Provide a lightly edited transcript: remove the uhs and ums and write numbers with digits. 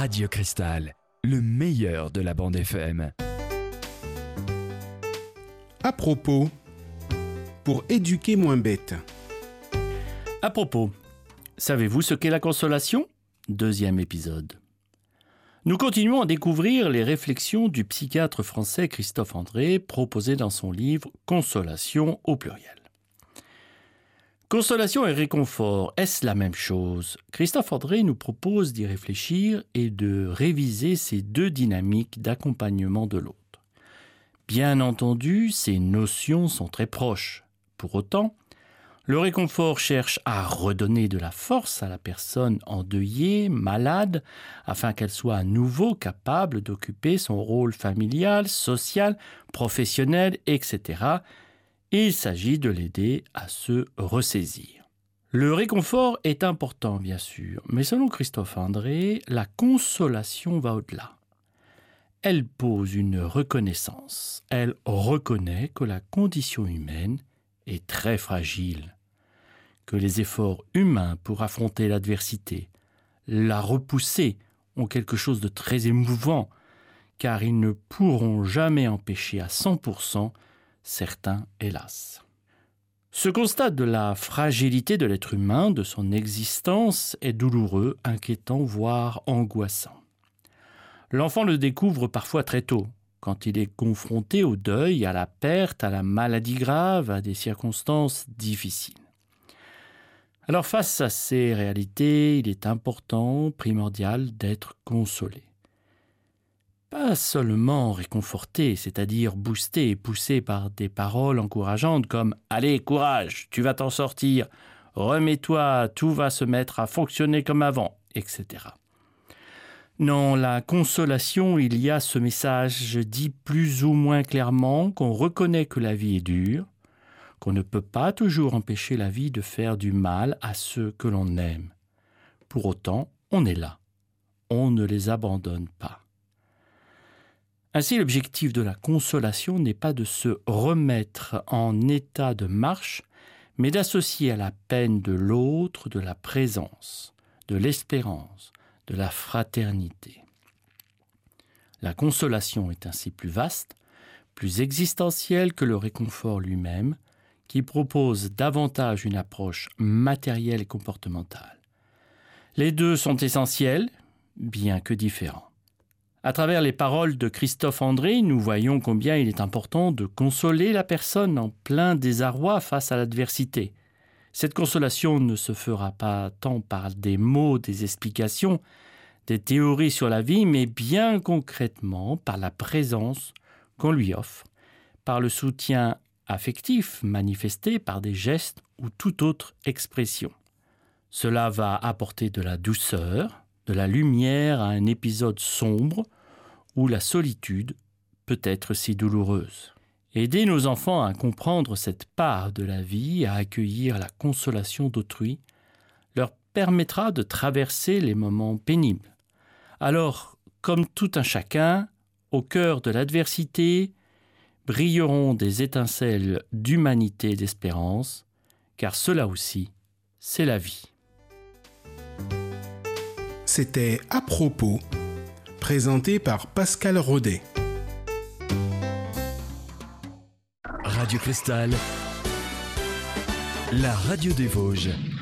Radio Cristal, le meilleur de la bande FM. À propos, pour éduquer moins bête. À propos, savez-vous ce qu'est la consolation ? Deuxième épisode. Nous continuons à découvrir les réflexions du psychiatre français Christophe André proposées dans son livre « Consolation » au pluriel. Consolation et réconfort, est-ce la même chose ? Christophe André nous propose d'y réfléchir et de réviser ces deux dynamiques d'accompagnement de l'autre. Bien entendu, ces notions sont très proches. Pour autant, le réconfort cherche à redonner de la force à la personne endeuillée, malade, afin qu'elle soit à nouveau capable d'occuper son rôle familial, social, professionnel, etc. Il s'agit de l'aider à se ressaisir. Le réconfort est important, bien sûr, mais selon Christophe André, la consolation va au-delà. Elle pose une reconnaissance. Elle reconnaît que la condition humaine est très fragile, que les efforts humains pour affronter l'adversité, la repousser, ont quelque chose de très émouvant, car ils ne pourront jamais empêcher à 100% certains, hélas. Ce constat de la fragilité de l'être humain, de son existence, est douloureux, inquiétant, voire angoissant. L'enfant le découvre parfois très tôt, quand il est confronté au deuil, à la perte, à la maladie grave, à des circonstances difficiles. Alors face à ces réalités, il est important, primordial, d'être consolé. Pas seulement réconforté, c'est-à-dire boosté et poussé par des paroles encourageantes comme « Allez, courage, tu vas t'en sortir, remets-toi, tout va se mettre à fonctionner comme avant », etc. Non, la consolation, il y a ce message dit plus ou moins clairement qu'on reconnaît que la vie est dure, qu'on ne peut pas toujours empêcher la vie de faire du mal à ceux que l'on aime. Pour autant, on est là. On ne les abandonne pas. Ainsi, l'objectif de la consolation n'est pas de se remettre en état de marche, mais d'associer à la peine de l'autre de la présence, de l'espérance, de la fraternité. La consolation est ainsi plus vaste, plus existentielle que le réconfort lui-même, qui propose davantage une approche matérielle et comportementale. Les deux sont essentiels, bien que différents. À travers les paroles de Christophe André, nous voyons combien il est important de consoler la personne en plein désarroi face à l'adversité. Cette consolation ne se fera pas tant par des mots, des explications, des théories sur la vie, mais bien concrètement par la présence qu'on lui offre, par le soutien affectif manifesté par des gestes ou toute autre expression. Cela va apporter de la douceur, de la lumière à un épisode sombre où la solitude peut être si douloureuse. Aider nos enfants à comprendre cette part de la vie, à accueillir la consolation d'autrui, leur permettra de traverser les moments pénibles. Alors, comme tout un chacun, au cœur de l'adversité, brilleront des étincelles d'humanité et d'espérance, car cela aussi, c'est la vie. C'était À propos, présenté par Pascal Rodet. Radio Cristal, la radio des Vosges.